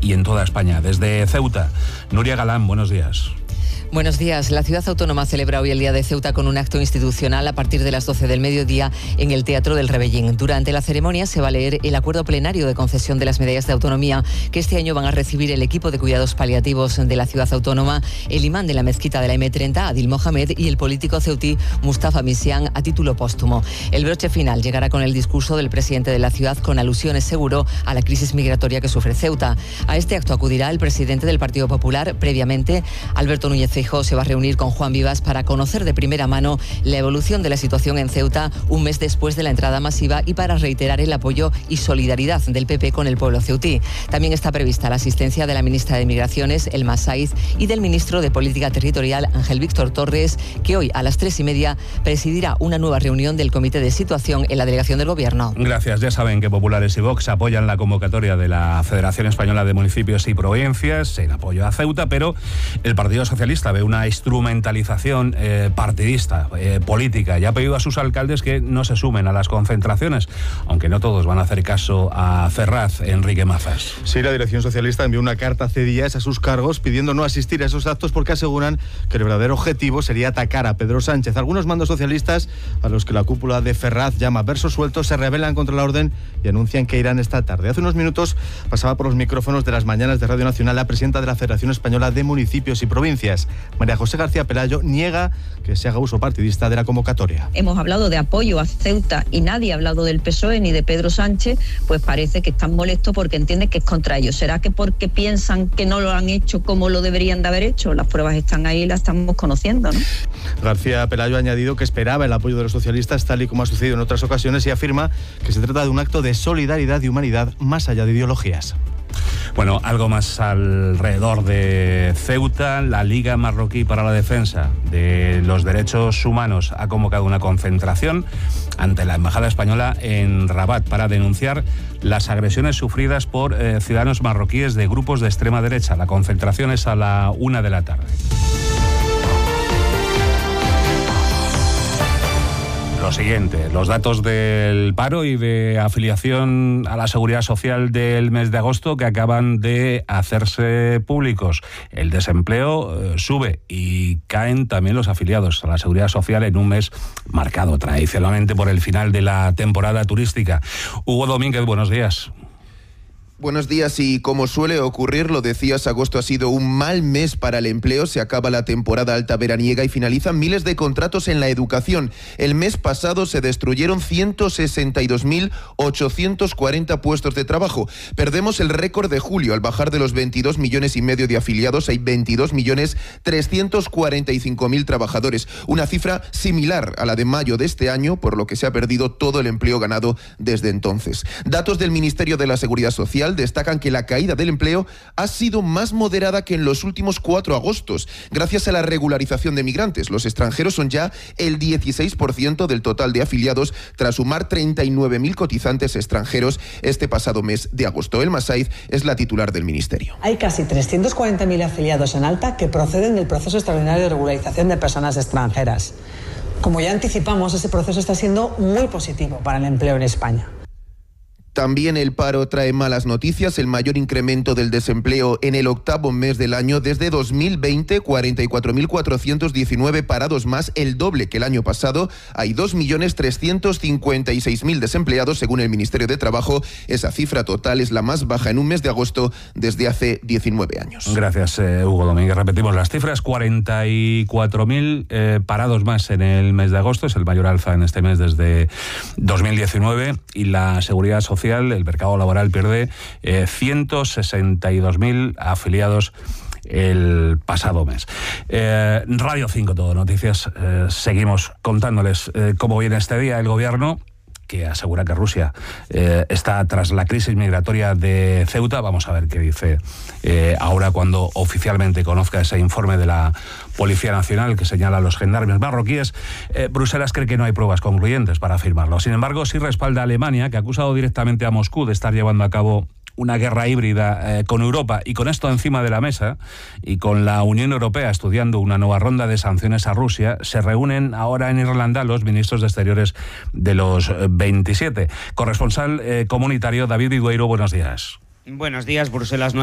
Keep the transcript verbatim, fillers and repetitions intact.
y en toda España. Desde Ceuta, Nuria Galán, buenos días. Buenos días. La ciudad autónoma celebra hoy el Día de Ceuta con un acto institucional a partir de las doce del mediodía en el Teatro del Rebellín. Durante la ceremonia se va a leer el acuerdo plenario de concesión de las medallas de autonomía que este año van a recibir el equipo de cuidados paliativos de la ciudad autónoma, el imán de la mezquita de la eme treinta, Adil Mohamed, y el político ceutí Mustafa Misian a título póstumo. El broche final llegará con el discurso del presidente de la ciudad con alusiones seguro a la crisis migratoria que sufre Ceuta. A este acto acudirá el presidente del Partido Popular. Previamente, Alberto Núñez Feijóo se va a reunir con Juan Vivas para conocer de primera mano la evolución de la situación en Ceuta un mes después de la entrada masiva y para reiterar el apoyo y solidaridad del P P con el pueblo ceutí. También está prevista la asistencia de la ministra de Migraciones, Elma Saiz, y del ministro de Política Territorial, Ángel Víctor Torres, que hoy a las tres y media presidirá una nueva reunión del Comité de Situación en la delegación del Gobierno. Gracias. Ya saben que Populares y Vox apoyan la convocatoria de la Federación Española de Municipios y Provincias en apoyo a Ceuta, pero el Partido Socialista ve una instrumentalización eh, partidista, eh, política, y ha pedido a sus alcaldes que no se sumen a las concentraciones, aunque no todos van a hacer caso a Ferraz. Enrique Mazas. Sí, la dirección socialista envió una carta hace días a sus cargos pidiendo no asistir a esos actos porque aseguran que el verdadero objetivo sería atacar a Pedro Sánchez. Algunos mandos socialistas, a los que la cúpula de Ferraz llama versos sueltos, se rebelan contra la orden y anuncian que irán esta tarde. Hace unos minutos pasaba por los micrófonos de las mañanas de Radio Nacional la presidenta de la Federación Española de Municipios y Provincias, María José García Pelayo, niega que se haga uso partidista de la convocatoria. Hemos hablado de apoyo a Ceuta y nadie ha hablado del P S O E ni de Pedro Sánchez, pues parece que están molestos porque entienden que es contra ellos. ¿Será que porque piensan que no lo han hecho como lo deberían de haber hecho? Las pruebas están ahí y las estamos conociendo, ¿no? García Pelayo ha añadido que esperaba el apoyo de los socialistas, tal y como ha sucedido en otras ocasiones, y afirma que se trata de un acto de solidaridad y humanidad más allá de ideologías. Bueno, algo más alrededor de Ceuta. La Liga Marroquí para la Defensa de los Derechos Humanos ha convocado una concentración ante la Embajada Española en Rabat para denunciar las agresiones sufridas por eh, ciudadanos marroquíes de grupos de extrema derecha. La concentración es a la una de la tarde. Lo siguiente, los datos del paro y de afiliación a la Seguridad Social del mes de agosto que acaban de hacerse públicos. El desempleo eh, sube y caen también los afiliados a la Seguridad Social en un mes marcado tradicionalmente por el final de la temporada turística. Hugo Domínguez, buenos días. Buenos días, y como suele ocurrir, lo decías, agosto ha sido un mal mes para el empleo. Se acaba la temporada alta veraniega y finalizan miles de contratos en la educación. El mes pasado se destruyeron ciento sesenta y dos mil ochocientos cuarenta puestos de trabajo. Perdemos el récord de julio. Al bajar de los veintidós millones y medio de afiliados, hay veintidós millones trescientos cuarenta y cinco mil trabajadores. Una cifra similar a la de mayo de este año, por lo que se ha perdido todo el empleo ganado desde entonces. Datos del Ministerio de la Seguridad Social destacan que la caída del empleo ha sido más moderada que en los últimos cuatro agostos. Gracias a la regularización de migrantes, los extranjeros son ya el dieciséis por ciento del total de afiliados, tras sumar treinta y nueve mil cotizantes extranjeros este pasado mes de agosto. Elma Saiz es la titular del Ministerio. Hay casi trescientos cuarenta mil afiliados en alta que proceden del proceso extraordinario de regularización de personas extranjeras. Como ya anticipamos, ese proceso está siendo muy positivo para el empleo en España. También el paro trae malas noticias, el mayor incremento del desempleo en el octavo mes del año desde dos mil veinte, cuarenta y cuatro mil cuatrocientos diecinueve parados más, el doble que el año pasado. Hay dos millones trescientos cincuenta y seis mil desempleados según el Ministerio de Trabajo. Esa cifra total es la más baja en un mes de agosto desde hace diecinueve años. Gracias, eh, Hugo Domínguez. Repetimos las cifras, cuarenta y cuatro mil eh, parados más en el mes de agosto, es el mayor alza en este mes desde dos mil diecinueve, y la Seguridad Social, el mercado laboral, pierde eh, ciento sesenta y dos mil afiliados el pasado mes. Eh, Radio cinco Todo Noticias, eh, seguimos contándoles eh, cómo viene este día. El gobierno, que asegura que Rusia eh, está tras la crisis migratoria de Ceuta. Vamos a ver qué dice eh, ahora cuando oficialmente conozca ese informe de la Policía Nacional que señala a los gendarmes marroquíes. Eh, Bruselas cree que no hay pruebas concluyentes para afirmarlo. Sin embargo, sí respalda a Alemania, que ha acusado directamente a Moscú de estar llevando a cabo una guerra híbrida eh, con Europa, y con esto encima de la mesa y con la Unión Europea estudiando una nueva ronda de sanciones a Rusia, se reúnen ahora en Irlanda los ministros de Exteriores de los veintisiete. Corresponsal eh, comunitario David Higueiro, buenos días. Buenos días. Bruselas no